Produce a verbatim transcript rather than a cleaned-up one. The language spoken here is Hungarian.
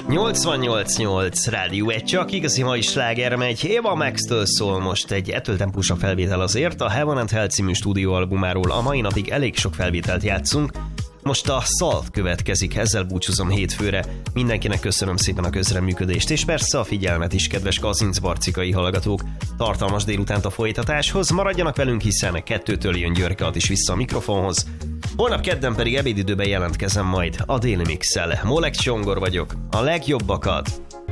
nyolcvannyolc nyolc Rádió egy, csak igazi mai sláger megy. Eva Max-től szól most egy ettől tempósabb felvétel azért. A Heaven and Hell című stúdióalbumáról a mai napig elég sok felvételt játszunk. Most a Salt következik, ezzel búcsúzom hétfőre. Mindenkinek köszönöm szépen a közreműködést, és persze a figyelmet is, kedves kazincbarcikai hallgatók. Tartalmas délutánt a folytatáshoz, maradjanak velünk, hiszen kettőtől jön Györke is vissza a mikrofonhoz. Holnap kedden pedig ebédidőben jelentkezem majd a Déli Mix-szel. Molek Csongor vagyok, a legjobbakat